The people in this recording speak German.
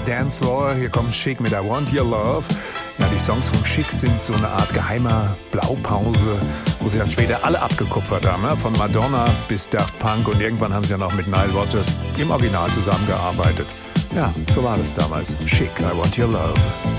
Dance Floor. Hier kommt Chic mit I Want Your Love. Ja, die Songs von Chic sind so eine Art geheimer Blaupause, wo sie dann später alle abgekupfert haben. Ne? Von Madonna bis Daft Punk und irgendwann haben sie ja noch mit Nile Rodgers im Original zusammengearbeitet. Ja, so war das damals. Chic, I Want Your Love.